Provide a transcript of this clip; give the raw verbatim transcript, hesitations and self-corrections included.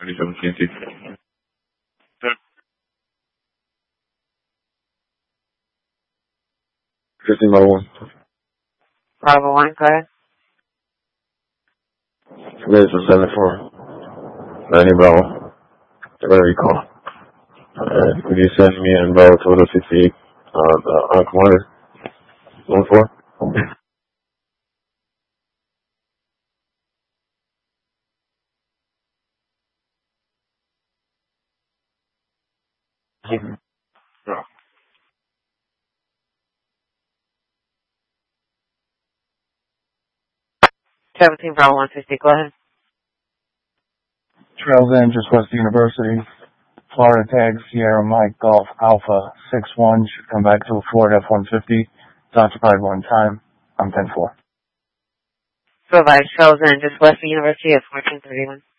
thirty-seven C N T. fifteen by one. Bravo one, go ahead. This is seven four. ninety Bravo. Whatever you call. Uh, could you send me in Bravo total sixty-eight, uh, the uncommander? one four? Yeah. seventeen Bravo one fifty, go ahead. Trails in just west of University. Florida tag Sierra Mike Golf Alpha six one. Should come back to a Florida F one fifty. It's occupied one time. I'm ten four. Provide Trails in just west of University at fourteen thirty-one.